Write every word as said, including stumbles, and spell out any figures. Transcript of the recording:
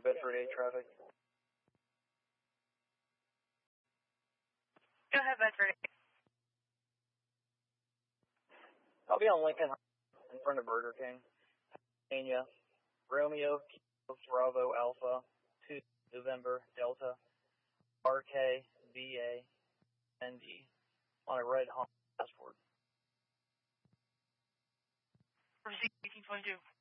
Bedford eight traffic. Go ahead, Bedford eight. I'll be on Lincoln in front of Burger King. Pennsylvania. Romeo, Kilo, Bravo, Alpha, two, November, Delta, R K, B A, N D, on a red Honda passport. Proceed eighteen twenty-two.